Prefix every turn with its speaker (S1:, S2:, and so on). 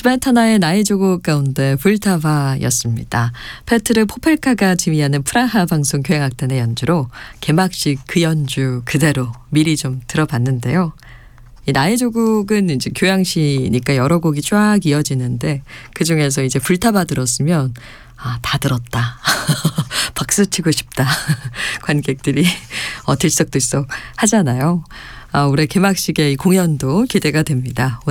S1: 스메타나의 나의 조국 가운데 불타봐였습니다. 페트르 포펠카가 지휘하는 프라하 방송 교향악단의 연주로 개막식 그 연주 그대로 미리 좀 들어봤는데요. 이 나의 조국은 이제 교향시니까 여러 곡이 쫙 이어지는데 그 중에서 이제 불타봐 들었으면 다 들었다. 박수 치고 싶다. 관객들이 들썩들썩 하잖아요. 올해 개막식의 이 공연도 기대가 됩니다.